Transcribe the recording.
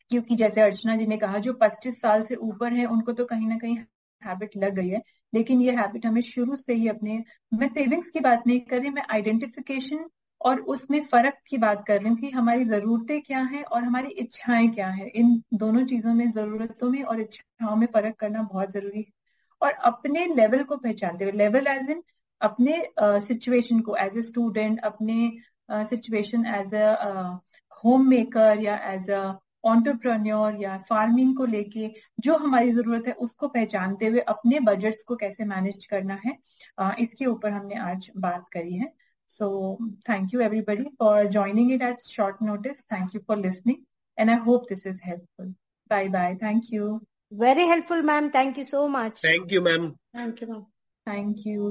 क्योंकि जैसे अर्चना जी ने कहा, जो 25 साल से ऊपर है उनको तो कहीं ना कहीं हैबिट लग गई है, लेकिन ये हैबिट हमें शुरू से ही अपने, मैं सेविंग्स की बात नहीं कर रही, मैं आइडेंटिफिकेशन और उसमें फर्क की बात कर रही हूँ कि हमारी जरूरतें क्या हैं और हमारी इच्छाएं क्या हैं। इन दोनों चीजों में, जरूरतों में और इच्छाओं में फर्क करना बहुत जरूरी है। और अपने लेवल को पहचानते हुए, लेवल एज इन अपने सिचुएशन को एज ए स्टूडेंट, अपने situation as a home maker या एज अ एंटरप्रेन्योर या फार्मिंग को लेके जो हमारी जरूरत है उसको पहचानते हुए अपने बजट्स को कैसे मैनेज करना है, इसके ऊपर हमने आज बात करी है। So thank you everybody for joining it at short notice, thank you for listening and I hope this is helpful. Bye bye, thank you. Very helpful, ma'am. Thank you so much. Thank you, ma'am. Thank you, ma'am. Thank you.